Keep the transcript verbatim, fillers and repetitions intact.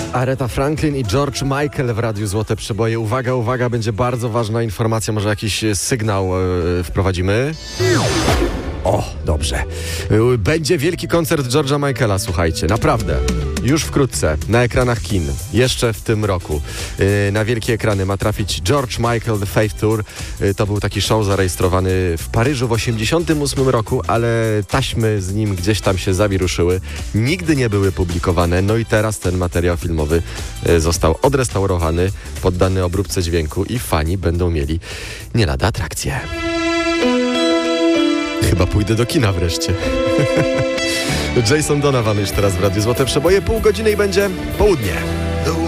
Aretha Franklin i George Michael w Radiu Złote Przeboje. Uwaga, uwaga, będzie bardzo ważna informacja, może jakiś sygnał yy, wprowadzimy. O, dobrze. Będzie wielki koncert George'a Michaela, słuchajcie, naprawdę. Już wkrótce, na ekranach kin, jeszcze w tym roku. Yy, na wielkie ekrany ma trafić George Michael The Faith Tour. Yy, to był taki show zarejestrowany w Paryżu w osiemdziesiątym ósmym roku, ale taśmy z nim gdzieś tam się zawiruszyły. Nigdy nie były publikowane, no i teraz ten materiał filmowy yy, został odrestaurowany, poddany obróbce dźwięku i fani będą mieli nie lada atrakcję. Chyba pójdę do kina wreszcie. Jason Donovan już teraz w Radiu Złote Przeboje. Pół godziny i będzie południe.